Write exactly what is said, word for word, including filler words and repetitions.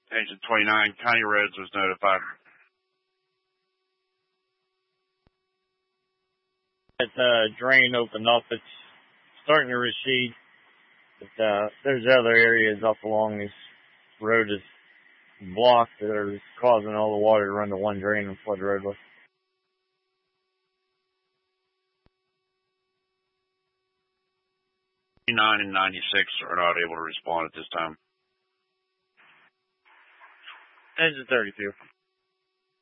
Engine twenty-nine, County Roads was notified. That uh, drain opened up. It's starting to recede. But uh, there's other areas up along this road that's blocked that are causing all the water to run to one drain and flood the roadway. ninety-nine and ninety-six are not able to respond at this time. Engine thirty-two.